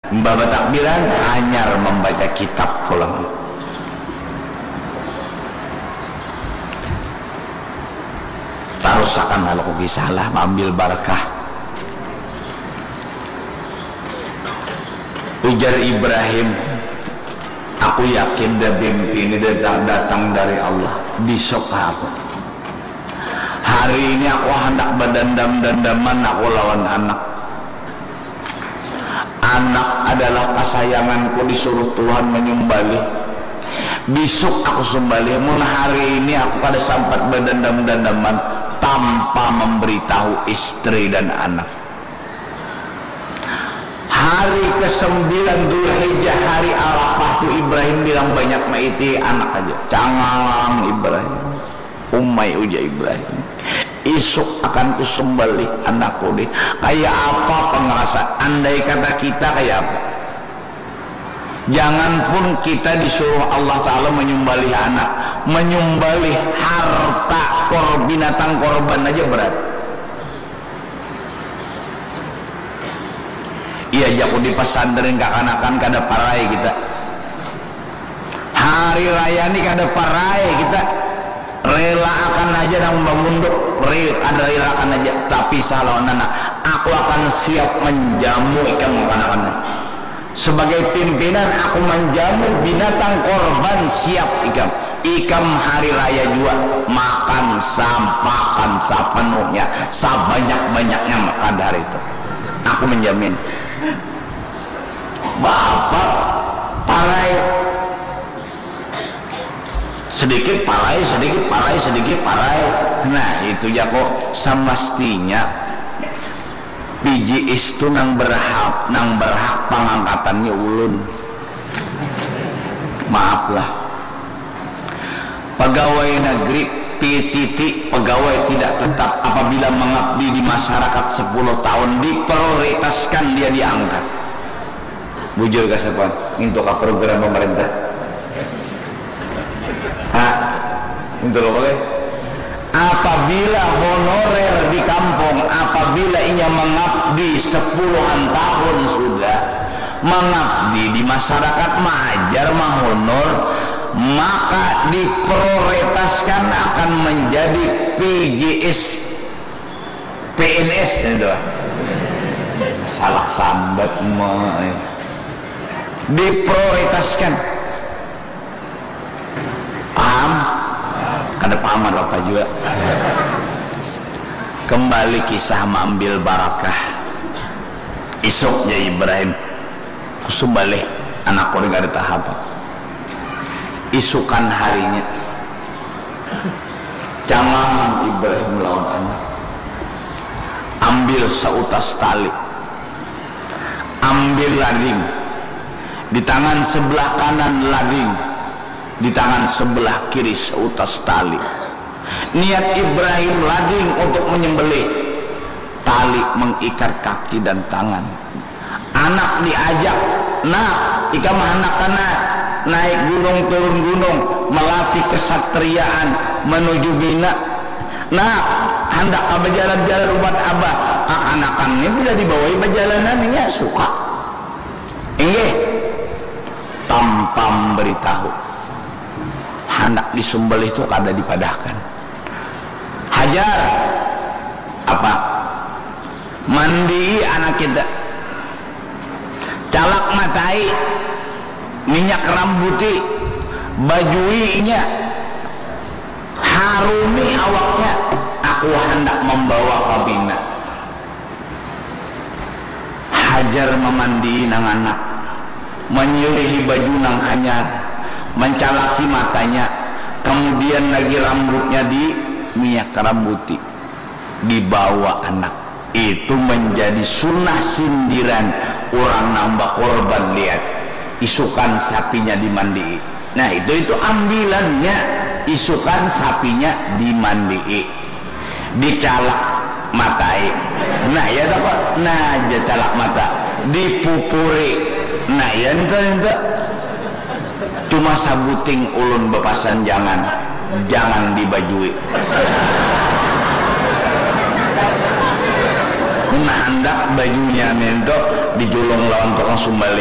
Mbah takbiran anyar membaca kitab pulang. Tarusakan kalau salah ambil barakah. Ujar Ibrahim, aku yakin dah mimpi ini datang dari Allah. Besok aku, hari ini aku hendak berdendam-dendaman aku lawan anak. Anak adalah kesayanganku, disuruh Tuhan menyembelih. Besok aku sembelih. Mun hari ini aku pada sempat berdendam-dendaman tanpa memberitahu istri dan anak. Hari ke-9 Dzulhijjah, hari Arafah tu Ibrahim bilang banyak maiti anak aja. Cangang Ibrahim, umai uja Ibrahim. Esok akan ku sembelih anakku deh. Kayak apa pengerasa? Andai kata kita kayak apa? Jangan pun kita disuruh Allah Ta'ala menyembelih anak, menyembelih harta binatang korban aja berat. Iya jago di pesantren kakanakan kada parai kita. Hari raya ini kada parai kita. Rela akan aja nang memunduk, ada rela akan aja. Tapi salah anak, aku akan siap menjamu ikan anak-anak. Sebagai pimpinan aku menjamu binatang korban, siap ikam hari raya juga makan sampakan sepenuhnya, sebanyak-banyaknya makan hari itu. Aku menjamin. Bapak parai sedikit parai, sedikit parai, sedikit parai. Nah itu ya kok semestinya biji itu nang berhak pengangkatannya ulun. Maaflah, pegawai negeri titik pegawai tidak tetap apabila mengabdi di masyarakat 10 tahun diprioritaskan dia diangkat. Bujur ke siapa? Untuk program pemerintah. Itu loh boleh. Apabila honorer di kampung, apabila ia mengabdi 10-an tahun sudah mengabdi di masyarakat majar mahonor, maka diprioritaskan akan menjadi PJS PNS itu. Salah sambat mah. Diprioritaskan. Paham? Kada paham apa juga. Kembali kisah mengambil barakah. Isoknya Ibrahim kusubalik anak orang ada tahap. Isukan harinya jangan Ibrahim lawan anak. Ambil seutas tali, ambil lading, di tangan sebelah kanan lading, di tangan sebelah kiri seutas tali. Niat Ibrahim lading untuk menyembelih, tali mengikat kaki dan tangan. Anak diajak, nah jika anak anak naik gunung turun gunung, melatih kesatriaan menuju bina. Nah hendak berjalan-jalan ubat abah, anak-anaknya bila dibawai perjalanannya suka. Inggih tanpa memberitahu. Hendak disembelih itu kada dipadahkan. Hajar apa? Mandi anak kita. Calak matai, minyak rambuti, bajuinya, harumi awaknya. Aku hendak membawa kabina. Hajar memandi nang anak, menyulihi baju nang hanyar, mencalaki matanya, kemudian lagi rambutnya di minyak rambuti, dibawa anak. Itu menjadi sunnah sindiran orang nambah korban. Lihat isukan sapinya dimandi. Nah itu ambilannya, isukan sapinya dimandi, dicalak matai. Nah ya dapat, nah aja calak mata, dipupuri. Nah ya ente cuma sabuting ulun bepasan jangan dibajui. Nah hendak bajunya nento dijulung lawan tukang sumbali.